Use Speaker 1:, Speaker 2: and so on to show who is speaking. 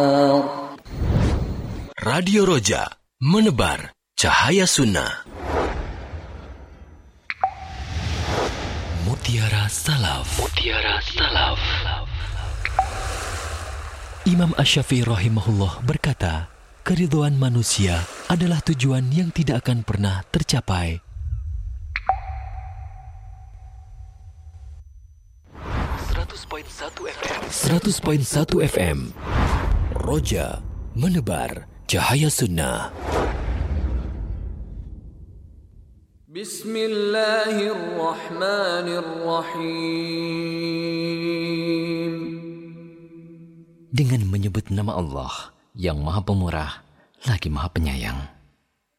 Speaker 1: Radio Roja, menebar cahaya sunnah. Mutiara Salaf. Mutiara Salaf. Imam Asy-Syafi'i rahimahullah berkata, keridhaan manusia adalah tujuan yang tidak akan pernah tercapai. 100.1 FM. Roja, menebar cahaya sunnah.
Speaker 2: Bismillahirrahmanirrahim.
Speaker 1: Dengan menyebut nama Allah yang Maha Pemurah lagi Maha Penyayang.